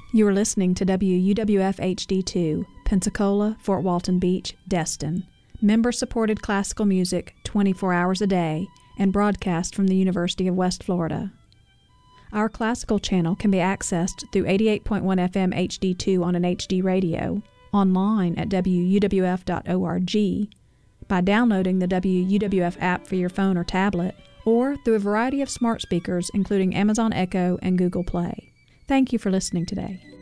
You are listening to WUWF HD2, Pensacola, Fort Walton Beach, Destin. Member-supported classical music 24 hours a day and broadcast from the University of West Florida. Our classical channel can be accessed through 88.1 FM HD2 on an HD radio, online at wuwf.org, by downloading the WUWF app for your phone or tablet, or through a variety of smart speakers including Amazon Echo and Google Play. Thank you for listening today.